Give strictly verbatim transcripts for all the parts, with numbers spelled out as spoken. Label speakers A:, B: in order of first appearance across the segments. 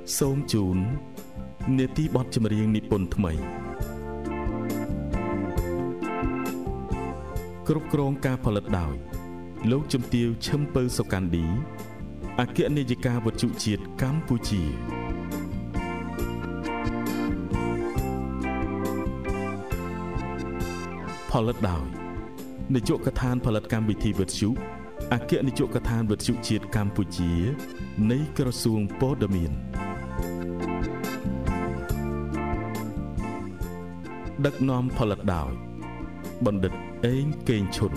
A: សូមជូននេតិបទចម្រៀងនិពន្ធថ្មីគ្រប់គ្រងការផលិតដោយលោកជំទាវឈឹមពៅសុកាន់ឌីអគ្គនាយិកាវត្ថុជាតិកម្ពុជាផលិតដោយនាយកដ្ឋានផលិតកម្មវិធីវិទ្យុអគ្គនាយកដ្ឋានវិទ្យុជាតិកម្ពុជានៃក្រសួងព័ត៌មានដឹកនាំផលិតដោយបណ្ឌិតអេងកេងឈុន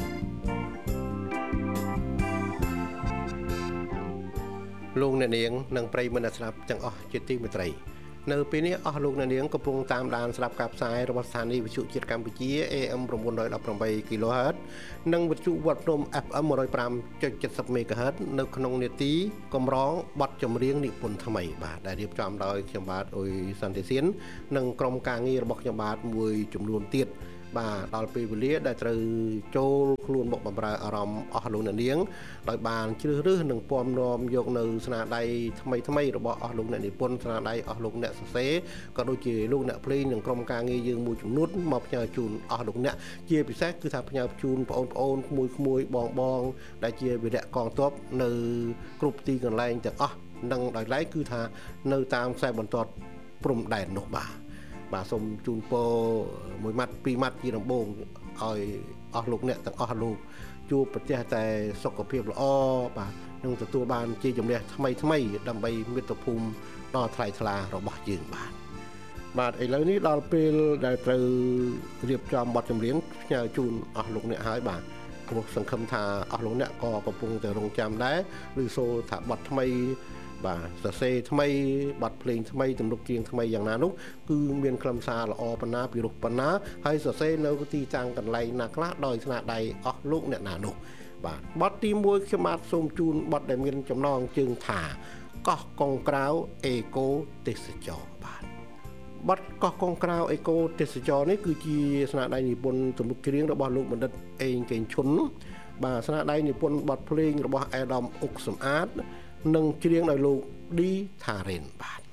B: លោកអ្នកនាងនិងប្រិយមិត្តអ្នកស្ដាប់ទាំងអស់ជាទីមេត្រីនៅពេលនេះអស់លោកអ្នកនាងកំពុងតាមដានស្ដាប់ការផ្សាយរបស់ស្ថានីយ៍វិទ្យុជាតិកម្ពុជា เอ เอ็ม nine one eight គីឡូហឺត និងវិទ្យុវត្តភ្នំ เอฟ เอ็ม one oh five point seven zero មេហ្គាហឺត នៅក្នុងនេតិកម្រងបទចម្រៀងនិពន្ធថ្មីបាទដែលរៀបចំដោយខ្ញុំបាទអ៊ុយសន្តិសៀននិងក្រុមការងាររបស់ខ្ញុំបាទមួយចំនួនទៀតបាទដល់ពេលវេលាដែលត្រូវចូលខ្លួនមកបម្រើអារម្មណ៍អស់លោកអ្នកនាងដោយបានជ្រើសរើសនិងពំនាំយកនៅស្នាដៃថ្មីថ្មីរបស់អស់លោកអ្នកនិពន្ធស្នាដៃអស់លោកអ្នកសរសេរក៏ដូចជាលោកអ្នកភ្លេងនិងក្រុមការងារយើងមួយចំនួនមកផ្ញើជូនអស់លោកអ្នកជាពិសេសគឺថាផ្ញើជូនបងប្អូនក្មួយក្មួយបងបងដែលជាវីរៈកងទ័ពនៅគ្រប់ទីកន្លែងទាំងអស់និងដោយឡែកគឺថានៅតាមខ្សែបន្ទាត់ព្រំដែននោះបាទបាទសូមជូនពរមួយម៉ាត់ពីរម៉ាត់ជាដំបូងឲ្យអស់លោកអ្នកទាំងអស់លោកជួបប្រទះតែសុខភាពល្អបាទនឹងទទួលបានជ័យជំនះថ្មីថ្មីដើម្បីមាតុភូមិដ៏ថ្លៃថ្លារបស់យើងបាទបាទឥឡូវនេះដល់ពេលដែលត្រូវរៀបចំបទចម្រៀងផ្ញើជូនអស់លោកអ្នកហើយបាទព្រោះសង្ឃឹមថាអស់លោកអ្នកក៏កំពុងតែរងចាំដែរឬសូលថាបទថ្មីបាទសរសេរថ្មីបទភ្លេងថ្មីទំនុកច្រៀងថ្មីយ៉ាងណានោះគឺមានខ្លឹមសារល្អប៉ុណ្ណាពិរោះប៉ុណ្ណាហើយសរសេរនៅទីតាំងកន្លែងណាខ្លះដោយស្នាដៃអស់លោកអ្នកណានោះបាទបទទីមួយខ្ញុំបាទសូមជូនបទដែលមានចំណងជើងថាកោះកុងក្រៅអេកូទេសចរបាទបទកោះកុងក្រៅអេកូទេសចរនេះគឺជាស្នាដៃនិពន្ធទំនុកច្រៀងរបស់លោកបណ្ឌិតអេងកេងឈុនបាទស្នាដៃនិពន្ធបទភ្លេងរបស់អេដាមអុកសំអាតនិងច្រៀងដោយលោកឌីថារ៉េនបាទ